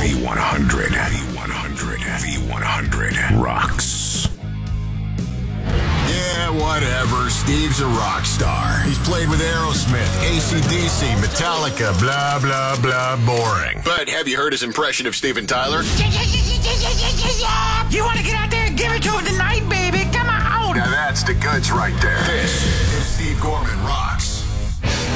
V100. V100. V100 rocks. Yeah, whatever. Steve's a rock star. He's played with Aerosmith, AC/DC, Metallica, blah, blah, blah, boring. But have you heard his impression of Steven Tyler? You want to get out there and give it to him tonight, baby? Come on. Now that's the goods right there. This is Steve Gorman